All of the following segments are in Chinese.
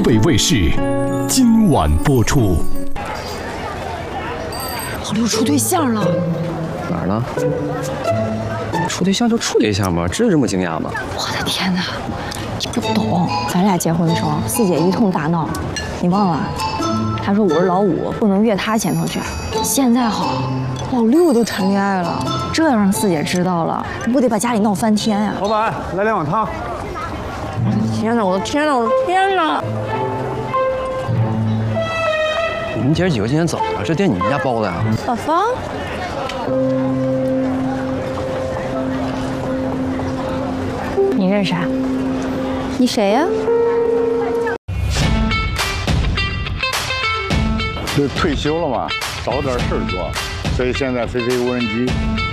北卫视今晚播出。 老六处对象了， 哪儿呢？处对象就处对象嘛，这么惊讶吗？ 我的天哪，你不懂，咱俩结婚的时候，四姐一通大闹，你忘了？她说我是老五，不能越她前头去。现在好，老六都谈恋爱了，这要让四姐知道了，不得把家里闹翻天呀！ 老板，来2碗汤。 我的天哪，我的天哪，我的天哪！ 你们姐几个今天怎么了？这店你们家包的呀？ 老方，你认识啊？你谁呀？ 就退休了嘛，找点事儿做，所以现在飞无人机。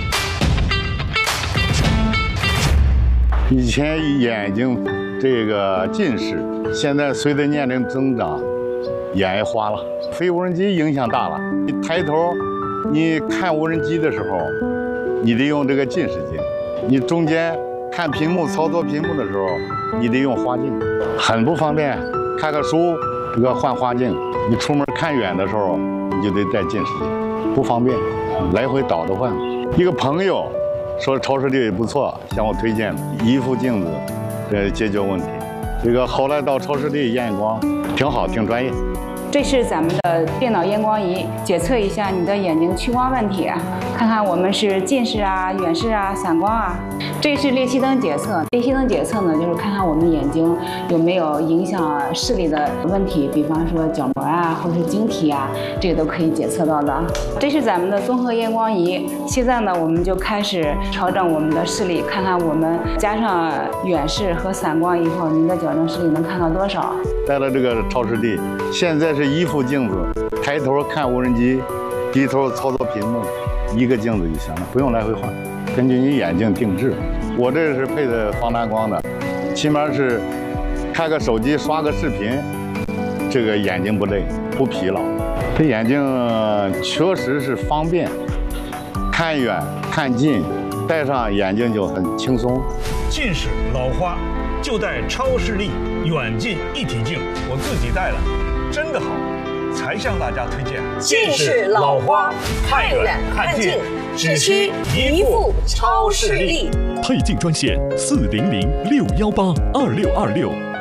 以前眼睛这个近视，现在随着年龄增长，眼也花了。飞无人机影响大了，你抬头，你看无人机的时候，你得用这个近视镜；你中间看屏幕、操作屏幕的时候，你得用花镜，很不方便。看个书，这个换花镜。你出门看远的时候，你就得戴近视镜，不方便，来回倒着换。一个朋友说超视力不错，向我推荐一副镜子，解决问题。这个后来到超视力验光，挺好，挺专业。 这是咱们的电脑验光仪，检测一下你的眼睛屈光问题，看看我们是近视啊、远视啊、散光啊。这是裂隙灯检测，裂隙灯检测呢，就是看看我们眼睛有没有影响视力的问题，比方说角膜啊，或者是晶体啊，这个都可以检测到的。这是咱们的综合验光仪，现在呢，我们就开始调整我们的视力，看看我们加上远视和散光以后，您的矫正视力能看到多少。 戴了这个超视力，现在是一副镜子，抬头看无人机，低头操作屏幕，一个镜子就行了，不用来回换，根据你眼睛定制。我这是配的防蓝光的，起码是看个手机、刷个视频，这个眼睛不累、不疲劳。这眼睛确实是方便，看远看近，戴上眼睛就很轻松。 近视老花就戴超视力远近一体镜，我自己戴了，真的好，才向大家推荐。 近视老花看远看近，只需一副超视力。 配镜专线400-618-2626。